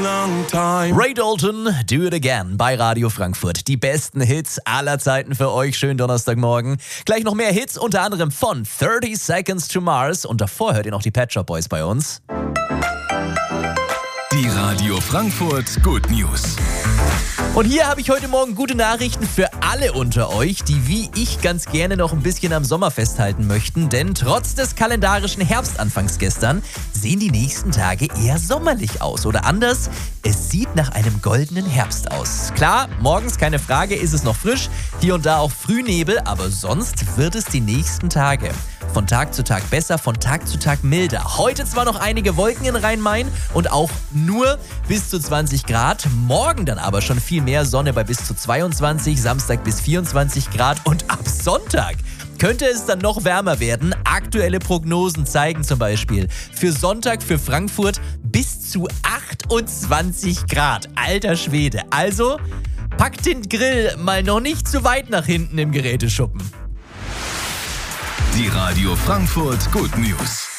long time. Ray Dalton, Do It Again bei Radio Frankfurt. Die besten Hits aller Zeiten für euch. Schönen Donnerstagmorgen. Gleich noch mehr Hits, unter anderem von 30 Seconds to Mars. Und davor hört ihr noch die Pet Shop Boys bei uns. Die Radio Frankfurt Good News. Und hier habe ich heute Morgen gute Nachrichten für alle unter euch, die wie ich ganz gerne noch ein bisschen am Sommer festhalten möchten. Denn trotz des kalendarischen Herbstanfangs gestern sehen die nächsten Tage eher sommerlich aus. Oder anders, es sieht nach einem goldenen Herbst aus. Klar, morgens keine Frage, ist es noch frisch, hier und da auch Frühnebel, aber sonst wird es die nächsten Tage von Tag zu Tag besser, von Tag zu Tag milder. Heute zwar noch einige Wolken in Rhein-Main und auch nur bis zu 20 Grad. Morgen dann aber schon viel mehr Sonne bei bis zu 22, Samstag bis 24 Grad. Und ab Sonntag könnte es dann noch wärmer werden. Aktuelle Prognosen zeigen zum Beispiel für Sonntag für Frankfurt bis zu 28 Grad. Alter Schwede. Also packt den Grill mal noch nicht zu weit nach hinten im Geräteschuppen. Die Radio Frankfurt Good News.